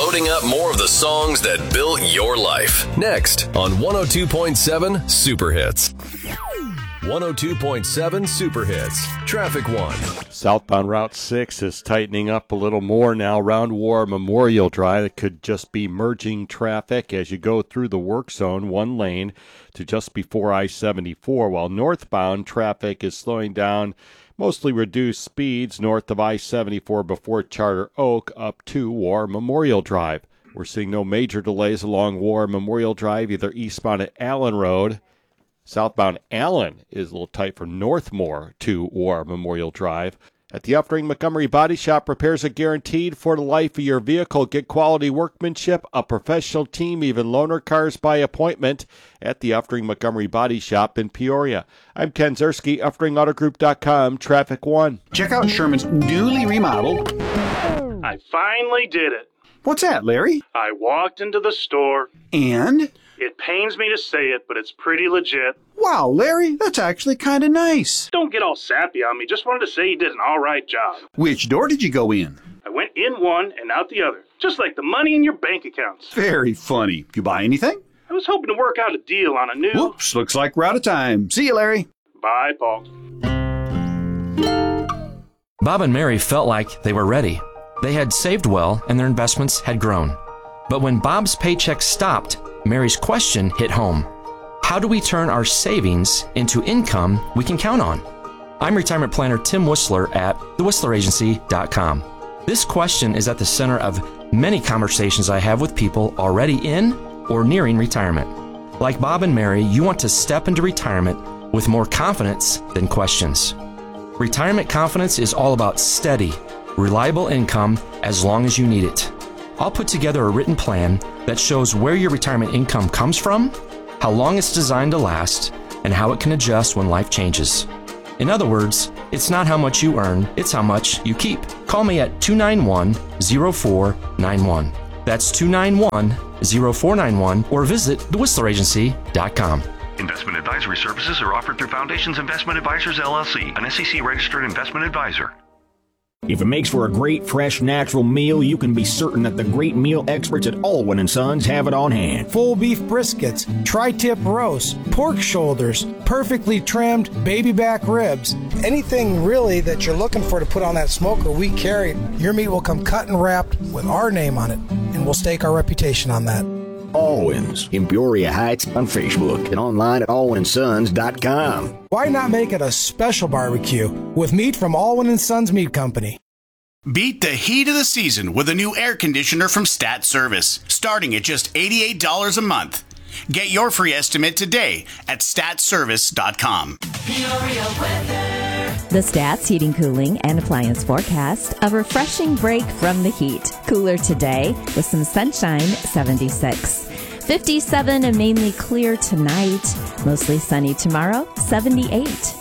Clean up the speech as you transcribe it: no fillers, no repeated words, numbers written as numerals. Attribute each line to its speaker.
Speaker 1: loading up more of the songs that built your life. Next on 102.7 Super Hits. 102.7 Super Hits. Traffic 1.
Speaker 2: Southbound Route 6 is tightening up a little more now around War Memorial Drive. It could just be merging traffic as you go through the work zone, one lane to just before I-74, while northbound traffic is slowing down, mostly reduced speeds north of I-74 before Charter Oak up to War Memorial Drive. We're seeing no major delays along War Memorial Drive, either eastbound at Allen Road. Southbound Allen is a little tight from Northmore to War Memorial Drive. At the Uftring Montgomery Body Shop, repairs are guaranteed for the life of your vehicle. Get quality workmanship, a professional team, even loaner cars by appointment at the Uftring Montgomery Body Shop in Peoria. I'm Ken Zerski, UfteringAutoGroup.com, Traffic 1.
Speaker 3: Check out Sherman's newly remodeled.
Speaker 4: I finally did it.
Speaker 3: What's that, Larry?
Speaker 4: I walked into the store.
Speaker 3: And?
Speaker 4: It pains me to say it, but it's pretty legit.
Speaker 3: Wow, Larry, that's actually kind of nice.
Speaker 4: Don't get all sappy on me. Just wanted to say you did an all right job.
Speaker 3: Which door did you go in?
Speaker 4: I went in one and out the other, just like the money in your bank accounts.
Speaker 3: Very funny. You buy anything?
Speaker 4: I was hoping to work out a deal on a new...
Speaker 3: Whoops, looks like we're out of time. See you, Larry.
Speaker 4: Bye, Paul.
Speaker 5: Bob and Mary felt like they were ready. They had saved well and their investments had grown. But when Bob's paycheck stopped, Mary's question hit home. How do we turn our savings into income we can count on? I'm retirement planner Tim Whistler at thewhistleragency.com. This question is at the center of many conversations I have with people already in or nearing retirement. Like Bob and Mary, you want to step into retirement with more confidence than questions. Retirement confidence is all about steady, reliable income as long as you need it. I'll put together a written plan that shows where your retirement income comes from, how long it's designed to last, and how it can adjust when life changes. In other words, it's not how much you earn, it's how much you keep. Call me at 291-0491. That's 291-0491 or visit thewhistleragency.com.
Speaker 6: Investment advisory services are offered through Foundations Investment Advisors, LLC, an SEC-registered investment advisor.
Speaker 7: If it makes for a great, fresh, natural meal, you can be certain that the great meal experts at Alwyn & Sons have it on hand.
Speaker 8: Full beef briskets, tri-tip roasts, pork shoulders, perfectly trimmed baby back ribs. Anything really that you're looking for to put on that smoker, we carry. Your meat will come cut and wrapped with our name on it, and we'll stake our reputation on that.
Speaker 7: Alwyn's in Peoria Heights on Facebook and online at alwynsons.com.
Speaker 8: Why not make it a special barbecue with meat from Alwyn & Sons Meat Company?
Speaker 9: Beat the heat of the season with a new air conditioner from Stat Service, starting at just $88 a month. Get your free estimate today at statservice.com.
Speaker 10: Peoria weather. The Stats Heating, Cooling, and Appliance forecast. A refreshing break from the heat. Cooler today with some sunshine, 76. 57 and mainly clear tonight. Mostly sunny tomorrow, 78.